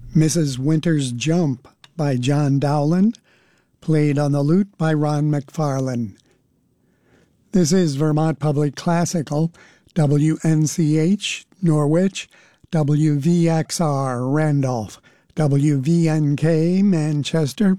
Mrs. Winter's Jump by John Dowland, played on the lute by Ron McFarlane. This is Vermont Public Classical, WNCH, Norwich, WVXR, Randolph, WVNK, Manchester,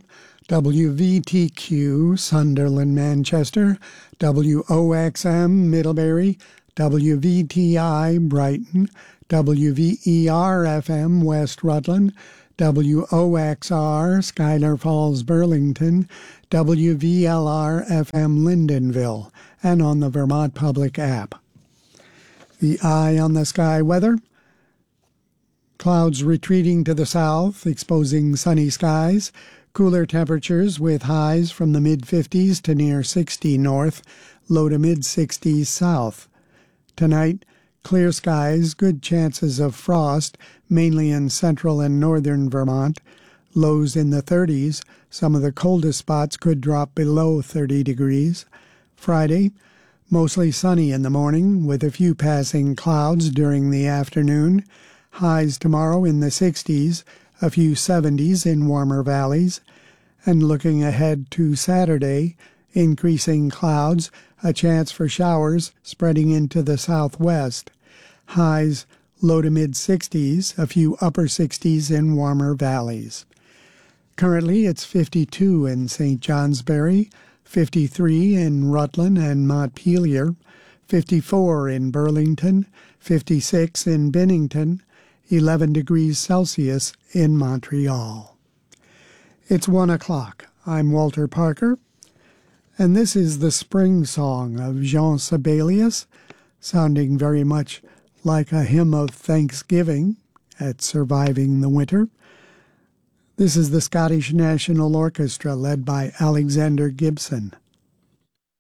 WVTQ, Sunderland, Manchester, WOXM, Middlebury, WVTI, Brighton, WVER-FM, West Rutland, WOXR, Schuyler Falls, Burlington, WVLR-FM, Lyndonville, and on the Vermont Public app. The eye on the sky weather. Clouds retreating to the south, exposing sunny skies. Cooler temperatures with highs from the mid-50s to near 60 north, low to mid-60s south. Tonight, clear skies, good chances of frost, mainly in central and northern Vermont. Lows in the 30s. Some of the coldest spots could drop below 30 degrees. Friday, mostly sunny in the morning with a few passing clouds during the afternoon. Highs tomorrow in the 60s, a few 70s in warmer valleys. And looking ahead to Saturday, increasing clouds, a chance for showers spreading into the southwest. Highs low to mid-60s, a few upper 60s in warmer valleys. Currently, it's 52 in St. Johnsbury, 53 in Rutland and Montpelier, 54 in Burlington, 56 in Bennington, 11 degrees Celsius in Montreal. It's 1 o'clock. I'm Walter Parker, and this is the spring song of Jean Sibelius, sounding very much like a hymn of thanksgiving at surviving the winter. This is the Scottish National Orchestra led by Alexander Gibson.